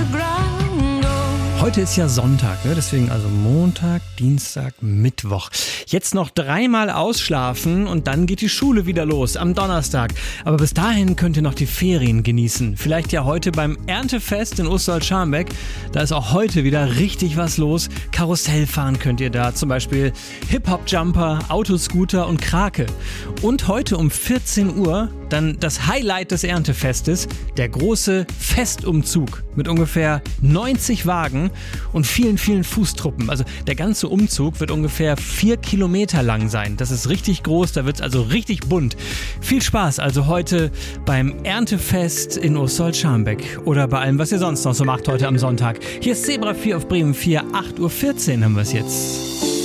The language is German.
the ground goes. Heute ist ja Sonntag, ne? Deswegen also Montag, Dienstag, Mittwoch. Jetzt noch 3-mal ausschlafen und dann geht die Schule wieder los am Donnerstag. Aber bis dahin könnt ihr noch die Ferien genießen. Vielleicht ja heute beim Erntefest in Osterholz-Scharmbeck. Da ist auch heute wieder richtig was los. Karussell fahren könnt ihr da, zum Beispiel Hip-Hop-Jumper, Autoscooter und Krake. Und heute um 14 Uhr dann das Highlight des Erntefestes, der große Festumzug mit ungefähr 90 Wagen und vielen, vielen Fußtruppen. Also der ganze Umzug wird ungefähr 4 Kilometer lang sein. Das ist richtig groß, da wird es also richtig bunt. Viel Spaß also heute beim Erntefest in Osterholz-Scharmbeck oder bei allem, was ihr sonst noch so macht heute am Sonntag. Hier ist Zebra 4 auf Bremen 4, 8:14 Uhr haben wir es jetzt.